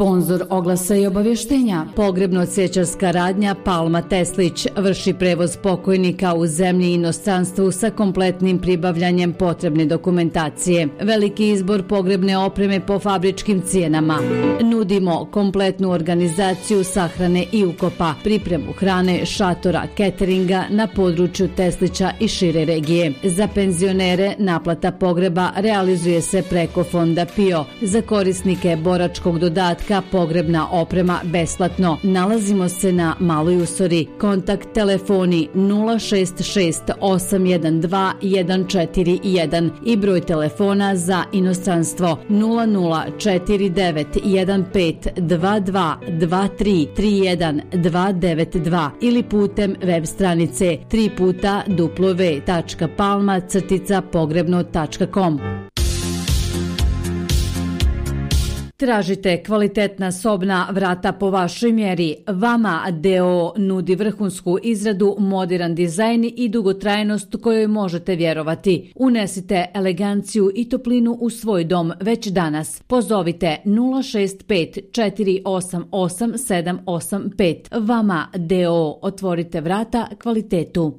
Sponzor oglasa i obavještenja. Pogrebno-cvjećarska radnja Palma Teslić vrši prevoz pokojnika u zemlji i inostranstvu sa kompletnim pribavljanjem potrebne dokumentacije. Veliki izbor pogrebne opreme po fabričkim cijenama. Nudimo kompletnu organizaciju sahrane i ukopa, pripremu hrane, šatora, cateringa na području Teslića i šire regije. Za penzionere naplata pogreba realizuje se preko Fonda PIO. Za korisnike boračkog dodatka pogrebna oprema besplatno. Nalazimo se na Maloj Usori. Kontakt telefoni 066 812 141 i broj telefona za inostranstvo 0049 15 22 23 31 292 ili putem web stranice www.palma-pogrebno.com. Tražite kvalitetna sobna vrata po vašoj mjeri. Vama DO nudi vrhunsku izradu, moderan dizajn i dugotrajnost kojoj možete vjerovati. Unesite eleganciju i toplinu u svoj dom već danas. Pozovite 065 488 785. Vama DO, otvorite vrata kvalitetu.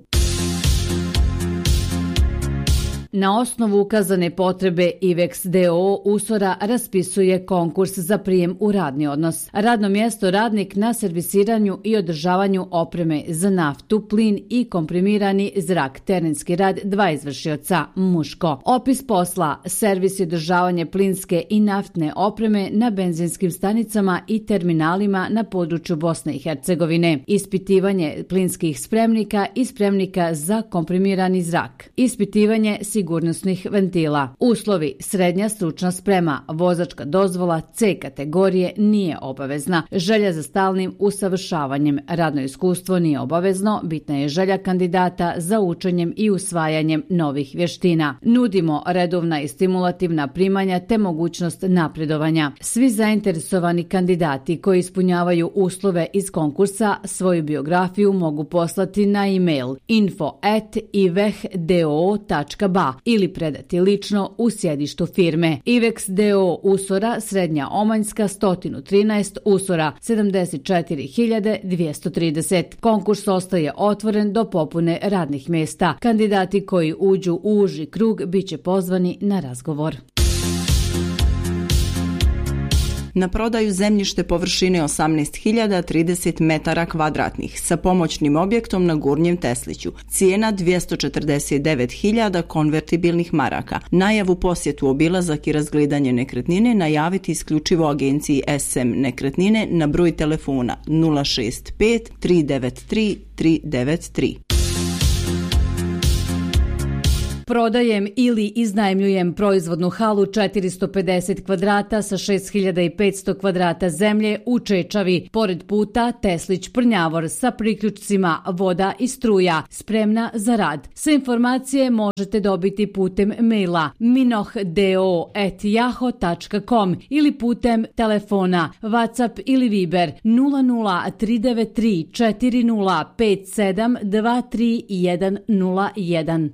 Na osnovu ukazane potrebe IVEX DO Usora raspisuje konkurs za prijem u radni odnos. Radno mjesto radnik na servisiranju i održavanju opreme za naftu, plin i komprimirani zrak. Terenski rad 2 izvršioca, muško. Opis posla: servis i održavanje plinske i naftne opreme na benzinskim stanicama i terminalima na području Bosne i Hercegovine. Ispitivanje plinskih spremnika i spremnika za komprimirani zrak. Ispitivanje sigurnosnih ventila. Uslovi: srednja stručna sprema, vozačka dozvola C kategorije nije obavezna. Želja za stalnim usavršavanjem. Radno iskustvo nije obavezno, bitna je želja kandidata za učenjem i usvajanjem novih vještina. Nudimo redovna i stimulativna primanja te mogućnost napredovanja. Svi zainteresovani kandidati koji ispunjavaju uslove iz konkursa svoju biografiju mogu poslati na e-mail info@ivexdo.ba ili predati lično u sjedištu firme. IVEX DO Usora, Srednja Omanjska, 113, Usora, 74.230. Konkurs ostaje otvoren do popune radnih mjesta. Kandidati koji uđu u uži krug bit će pozvani na razgovor. Na prodaju zemljište površine 18.030 metara kvadratnih sa pomoćnim objektom na Gornjem Tesliću. Cijena 249.000 konvertibilnih maraka. Najavu, posjetu, obilazak i razgledanje nekretnine najaviti isključivo agenciji SM Nekretnine na broj telefona 065 393 393. Prodajem ili iznajmljujem proizvodnu halu 450 kvadrata sa 6500 kvadrata zemlje u Čečavi, pored puta Teslić-Prnjavor sa priključcima voda i struja, spremna za rad. Sve informacije možete dobiti putem maila minohdo@yahoo.com ili putem telefona WhatsApp ili Viber 00393 4057 23101.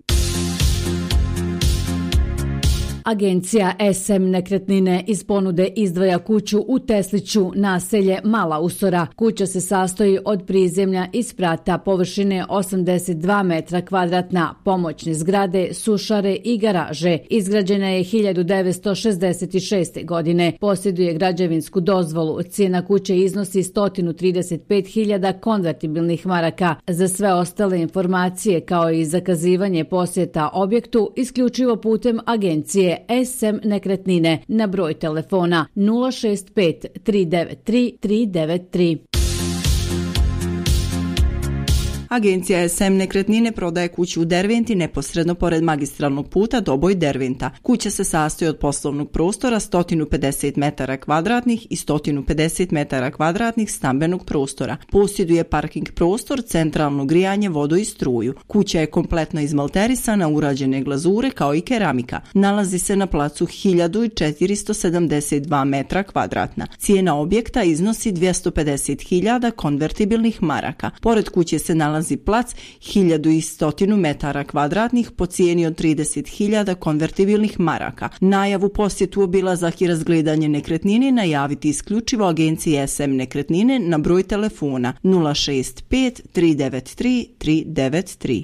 Agencija SM Nekretnine iz ponude izdvaja kuću u Tesliću, naselje Mala Usora. Kuća se sastoji od prizemlja i sprata površine 82 metra kvadratna, pomoćne zgrade, sušare i garaže. Izgrađena je 1966. godine. Posjeduje građevinsku dozvolu. Cijena kuće iznosi 135.000 konvertibilnih maraka. Za sve ostale informacije kao i zakazivanje posjeta objektu isključivo putem agencije SM Nekretnine na broj telefona 065 393 393. Agencija SM Nekretnine prodaje kuću u Derventi neposredno pored magistralnog puta Doboj-Derventa. Kuća se sastoji od poslovnog prostora 150 metara kvadratnih i 150 metara kvadratnih stambenog prostora. Posjeduje parking prostor, centralno grijanje, vodu i struju. Kuća je kompletno izmalterisana, urađene glazure kao i keramika. Nalazi se na placu 1472 metra kvadratna. Cijena objekta iznosi 250.000 konvertibilnih maraka. Pored kuće se nalazi nalazi plac 1100 metara kvadratnih po cijeni od 30.000 konvertibilnih maraka. Najavu posjetu, obilazak i razgledanje nekretnine najaviti isključivo agenciji SM Nekretnine na broj telefona 065 393 393.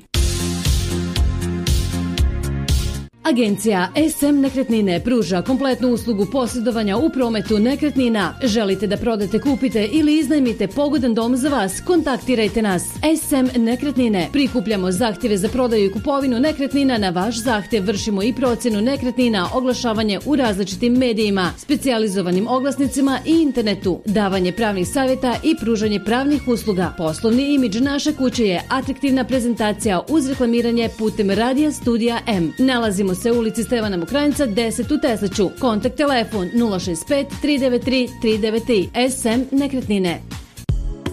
Agencija SM Nekretnine pruža kompletnu uslugu posjedovanja u prometu nekretnina. Želite da prodate, kupite ili iznajmite pogodan dom za vas? Kontaktirajte nas. SM Nekretnine. Prikupljamo zahtjeve za prodaju i kupovinu nekretnina. Na vaš zahtjev vršimo i procjenu nekretnina, oglašavanje u različitim medijima, specijalizovanim oglasnicima i internetu, davanje pravnih savjeta i pružanje pravnih usluga. Poslovni imidž naše kuće je atraktivna prezentacija uz reklamiranje putem radija Studija M. Nalazimo se u ulici Stevana Mokranjca 10 u Tesliću. Kontakt telefon 065 393 393. SM Nekretnine.